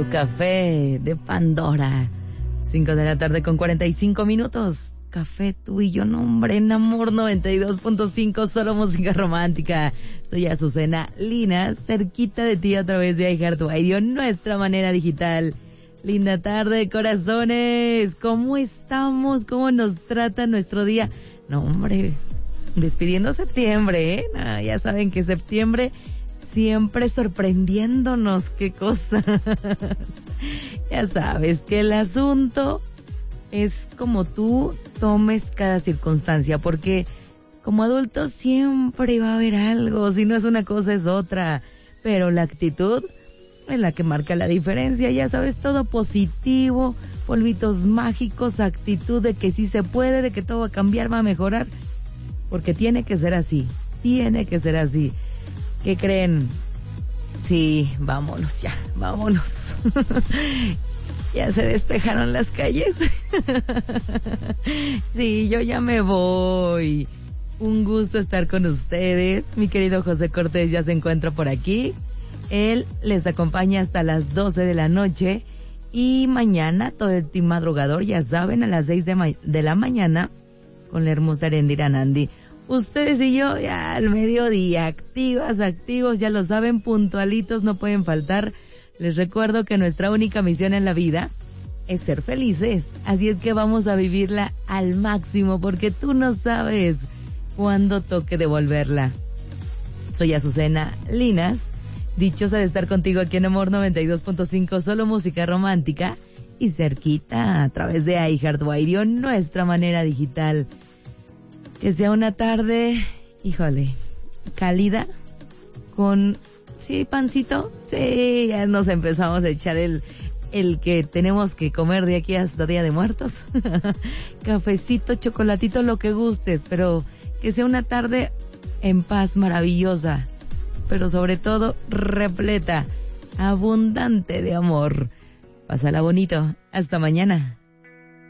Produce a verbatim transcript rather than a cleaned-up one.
tu café de Pandora. Cinco de la tarde con cuarenta y cinco minutos. Café tú y yo, no hombre, en Amor noventa y dos punto cinco, solo música romántica. Soy Azucena Linas, cerquita de ti a través de iHeartRadio, nuestra manera digital. Linda tarde, corazones. ¿Cómo estamos? ¿Cómo nos trata nuestro día? No hombre, despidiendo septiembre, ¿eh? No, ya saben que septiembre siempre sorprendiéndonos, qué cosa. Ya sabes que el asunto es como tú tomes cada circunstancia, porque como adulto siempre va a haber algo, si no es una cosa es otra, pero la actitud es la que marca la diferencia. Ya sabes, todo positivo, polvitos mágicos, actitud de que sí se puede, de que todo va a cambiar, va a mejorar, porque tiene que ser así, tiene que ser así. ¿Qué creen? Sí, vámonos ya, vámonos. Ya se despejaron las calles. Sí, yo ya me voy. Un gusto estar con ustedes. Mi querido José Cortés ya se encuentra por aquí. Él les acompaña hasta las doce de la noche. Y mañana todo el team madrugador, ya saben, a las seis de, ma- de la mañana con la hermosa Erendira Nandi. Ustedes y yo ya al mediodía, activas, activos, ya lo saben, puntualitos, no pueden faltar. Les recuerdo que nuestra única misión en la vida es ser felices. Así es que vamos a vivirla al máximo, porque tú no sabes cuándo toque devolverla. Soy Azucena Linas, dichosa de estar contigo aquí en Amor noventa y dos punto cinco, solo música romántica, y cerquita a través de iHeartRadio, nuestra manera digital. Que sea una tarde, híjole, cálida, con... ¿Sí, pancito? Sí, ya nos empezamos a echar el, el que tenemos que comer de aquí hasta Día de Muertos. Cafecito, chocolatito, lo que gustes, pero que sea una tarde en paz, maravillosa, pero sobre todo repleta, abundante de amor. Pásala bonito. Hasta mañana.